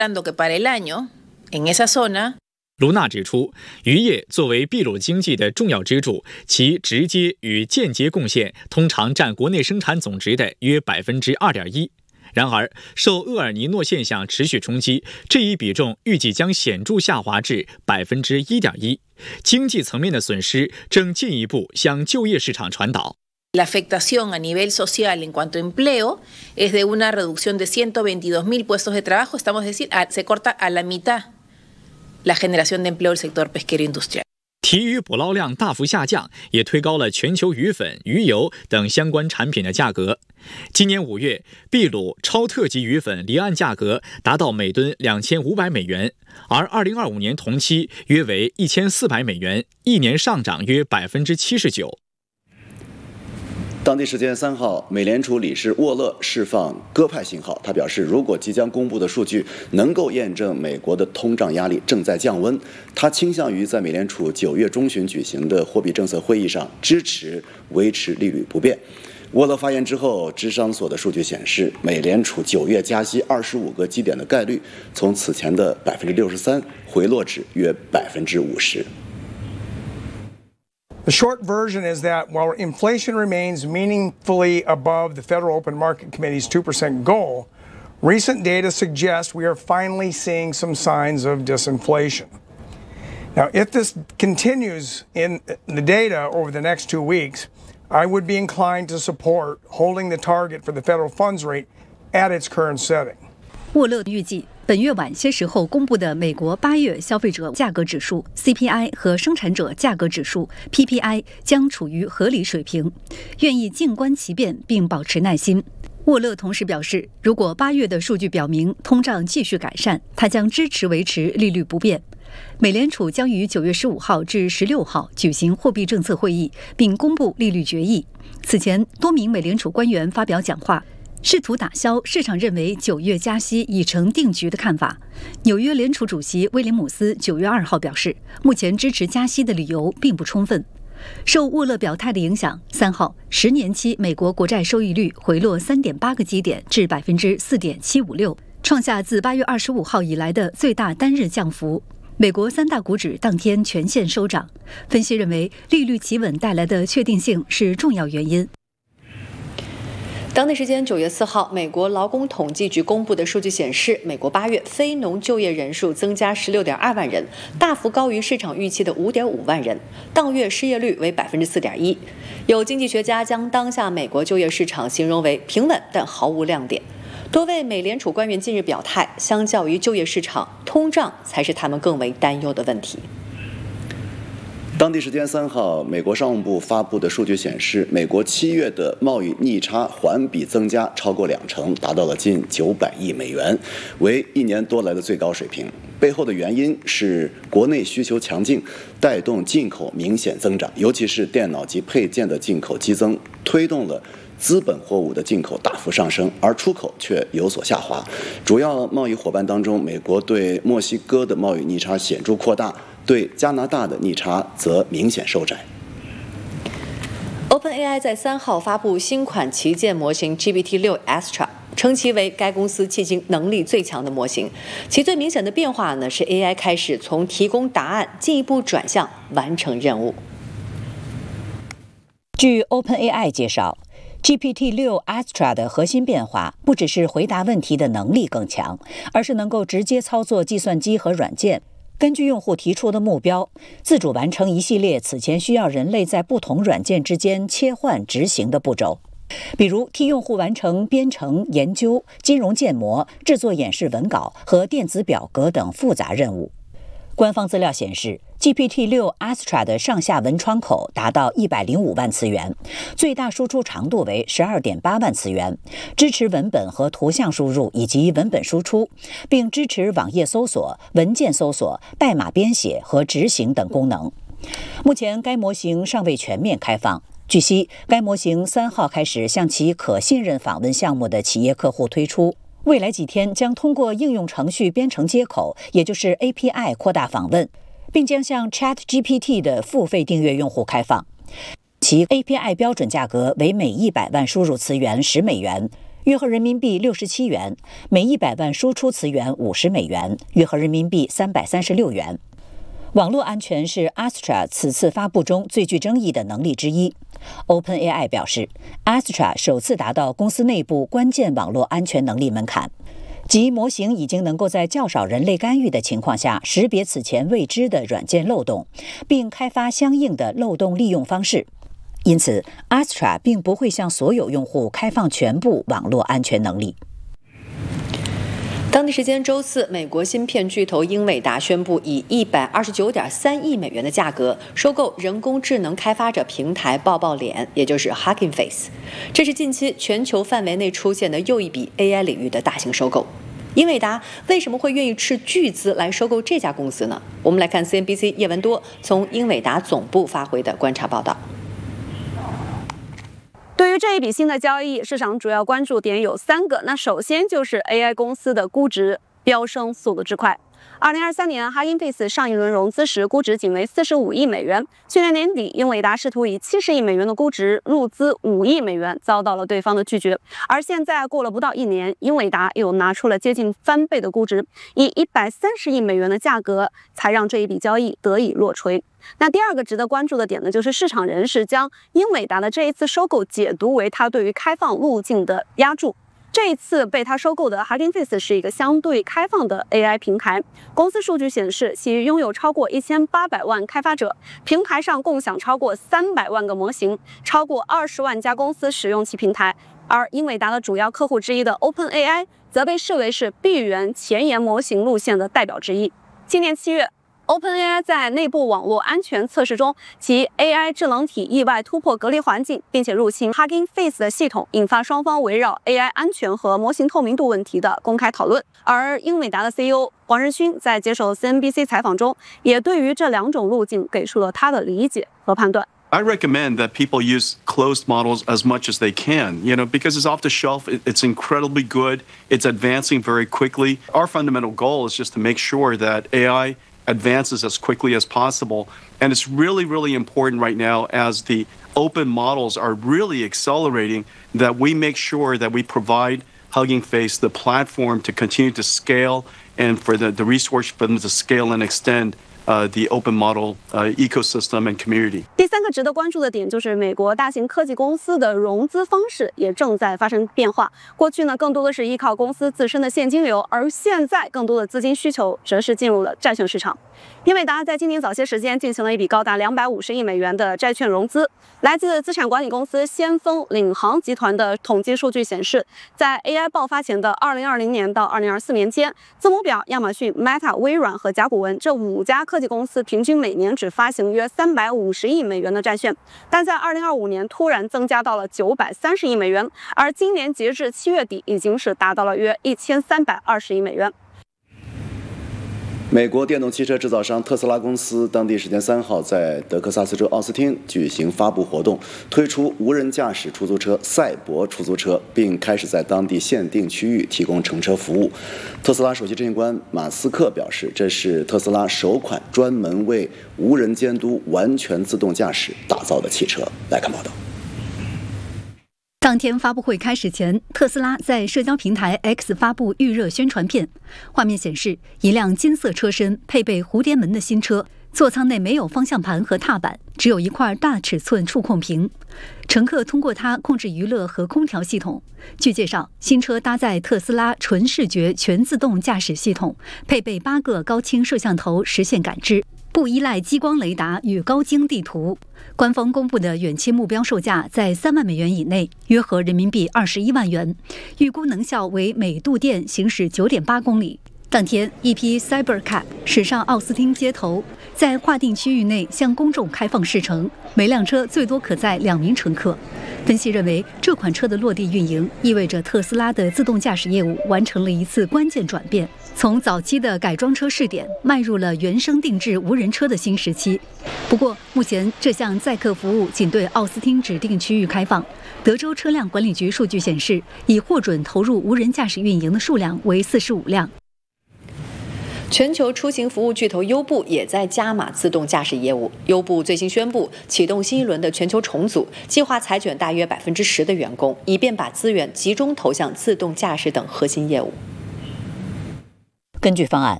卢娜指出，渔业作为秘鲁经济的重要支柱，其直接与间接贡献通常占国内生产总值的约2.1%。然而，受厄尔尼诺现象持续冲击，这一比重预计将显著下滑至1.1%。经济层面的损失正进一步向就业市场传导。 La afectación a nivel social en cuanto a empleo es de una reducción de 122.000 puestos de trabajo, estamos decir, se corta a la mitad.La generación de empleo del sector pesquero industrial。 提鱼捕捞量大幅下降，也推高了全球鱼粉、鱼油等相关产品的价格。今年5月，秘鲁超特级鱼粉离岸价格达到每吨2500美元，而2025年同期约为1400美元，一年上涨约79%。 当地时间3号，美联储理事沃勒释放鸽派信号。他表示，如果即将公布的数据能够验证美国的通胀压力正在降温，他倾向于在美联储9月中旬举行的货币政策会议上支持维持利率不变。沃勒发言之后，芝商所的数据显示，美联储9月加息25个基点的概率从此前的63%回落至约50%。 The short version is that while inflation remains meaningfully above the Federal Open Market Committee's 2% goal, recent data suggests we are finally seeing some signs of disinflation. Now, if this continues in the data over the next 2 weeks, I would be inclined to support holding the target for the federal funds rate at its current setting. 沃勒预计，本月晚些时候公布的美国8月消费者价格指数 CPI 和生产者价格指数 PPI 将处于合理水平，愿意静观其变并保持耐心。沃勒同时表示，如果8月的数据表明通胀继续改善，他将支持维持利率不变。美联储将于9月15号至16号举行货币政策会议，并公布利率决议。此前，多名美联储官员发表讲话，试图打消市场认为9月加息已成定局的看法。纽约联储主席威廉姆斯9月2号表示，目前支持加息的理由并不充分。受沃勒表态的影响，3号10年期美国国债收益率回落3.8个基点至 4.756%， 创下自8月25号以来的最大单日降幅。美国3大股指当天全线收涨。分析认为，利率企稳带来的确定性是重要原因。 当地时间9月4号，美国劳工统计局公布的数据显示，美国8月非农就业人数增加16.2万人，大幅高于市场预期的5.5万人，当月失业率为 4.1%。 有经济学家将当下美国就业市场形容为平稳但毫无亮点。多位美联储官员近日表态，相较于就业市场，通胀才是他们更为担忧的问题。 当地时间3号，美国商务部发布的数据显示，美国7月的贸易逆差环比增加超过20%，达到了近900亿美元，为1年多来的最高水平。背后的原因是国内需求强劲，带动进口明显增长，尤其是电脑及配件的进口激增，推动了资本货物的进口大幅上升，而出口却有所下滑。主要贸易伙伴当中，美国对墨西哥的贸易逆差显著扩大，对加拿大的逆差则明显收窄。 OpenAI 在3号发布新款旗舰模型 GPT-6 Astra， 称其为该公司迄今能力最强的模型。其最明显的变化呢，是 AI 开始从提供答案进一步转向完成任务。 据 OpenAI 介绍， GPT-6 Astra 的核心变化不只是回答问题的能力更强，而是能够直接操作计算机和软件，根据用户提出的目标，自主完成一系列此前需要人类在不同软件之间切换执行的步骤，比如替用户完成编程、研究、金融建模、制作演示文稿和电子表格等复杂任务。官方资料显示， GPT-6 Astra 的上下文窗口达到105万词元，最大输出长度为 12.8 万词元，支持文本和图像输入以及文本输出，并支持网页搜索、文件搜索、代码编写和执行等功能。目前该模型尚未全面开放。据悉，该模型3号开始向其可信任访问项目的企业客户推出，未来几天将通过应用程序编程接口，也就是 API 扩大访问，并将向 ChatGPT 的付费订阅用户开放。其 API 标准价格为每100万输入词元10美元， 约合人民币67元，每100万输出词源50美元，约合人民币336元。网络安全是 Astra 此次发布中最具争议的能力之一。OpenAI 表示 ，Astra 首次达到公司内部关键网络安全能力门槛，即模型已经能够在较少人类干预的情况下识别此前未知的软件漏洞，并开发相应的漏洞利用方式。因此 ，Astra 并不会向所有用户开放全部网络安全能力。 当地时间周四，美国芯片巨头英伟达宣布以129.3亿美元的价格收购人工智能开发者平台抱抱脸，也就是 Hugging Face。这是近期全球范围内出现的又一笔 AI 领域的大型收购。英伟达为什么会愿意斥巨资来收购这家公司呢？我们来看 CNBC 叶文多从英伟达总部发回的观察报道。 对于这一笔新的交易，市场主要关注点有3个。那首先就是 AI 公司的估值飙升速度之快。2023年 Hugging Face 上一轮融资时估值仅为45亿美元，去年年底英伟达试图以70亿美元的估值入资5亿美元，遭到了对方的拒绝。而现在过了不到1年，英伟达又拿出了接近翻倍的估值，以130亿美元的价格才让这一笔交易得以落锤。那第二个值得关注的点呢，就是市场人士将英伟达的这一次收购解读为它对于开放路径的压注。这一次被他收购的 Hugging Face 是一个相对开放的 AI 平台。公司数据显示，其拥有超过1800万开发者，平台上共享超过300万个模型，超过20万家公司使用其平台。而英伟达的主要客户之一的 OpenAI 则被视为是闭源前沿模型路线的代表之一。今年7月。OpenAI 在内部网络安全测试中，其 AI 智能体意外突破隔离环境，并且入侵 Hugging Face 的系统，引发双方围绕 AI 安全和模型透明度问题的公开讨论。而英伟达的 CEO 黄仁勋在接受 CNBC 采访中，也对于这2种路径给出了他的理解和判断。 I recommend that people use closed models as much as they can, because it's off the shelf, it's incredibly good, it's advancing very quickly. Our fundamental goal is just to make sure that AI advances as quickly as possible. And it's really, really important right now as the open models are really accelerating that we make sure that we provide Hugging Face the platform to continue to scale and for the resource for them to scale and extend the open model ecosystem and community. 第3个值得关注的点就是美国大型科技公司的融资方式也正在发生变化。过去呢，更多的是依靠公司自身的现金流，而现在更多的资金需求则是进入了债券市场。英伟达在今年早些时间进行了一笔高达250亿美元的债券融资。来自资产管理公司先锋领航集团的统计数据显示，在 AI 爆发前的2020年到2024年间，字母表、亚马逊、Meta、微软和甲骨文这5家科技公司平均每年只发行约350亿美元的债券，但在2025年突然增加到了930亿美元，而今年截至7月底已经是达到了约1320亿美元。 美国电动汽车制造商特斯拉公司当地时间3号在德克萨斯州奥斯汀举行发布活动，推出无人驾驶出租车赛博出租车，并开始在当地限定区域提供乘车服务。特斯拉首席执行官马斯克表示，这是特斯拉首款专门为无人监督完全自动驾驶打造的汽车。来看报道。 当天发布会开始前，特斯拉在社交平台 X 发布预热宣传片。画面显示，一辆金色车身、配备蝴蝶门的新车，座舱内没有方向盘和踏板，只有一块大尺寸触控屏。乘客通过它控制娱乐和空调系统。据介绍，新车搭载特斯拉纯视觉全自动驾驶系统，配备8个高清摄像头实现感知。不依赖激光雷达与高精地图。官方公布的远期目标售价在3万美元以内，约合人民币21万元，预估能效为每度电行驶9.8公里。当天，一批 Cybercab 驶上奥斯汀街头，在划定区域内向公众开放试乘，每辆车最多可载2名乘客。分析认为，这款车的落地运营意味着特斯拉的自动驾驶业务完成了一次关键转变，从早期的改装车试点迈入了原生定制无人车的新时期。不过，目前这项载客服务仅对奥斯汀指定区域开放。德州车辆管理局数据显示，已获准投入无人驾驶运营的数量为45辆。 全球出行服务巨头优步也在加码自动驾驶业务。优步最新宣布启动新一轮的全球重组，计划裁减大约10%的员工，以便把资源集中投向自动驾驶等核心业务。 根据方案，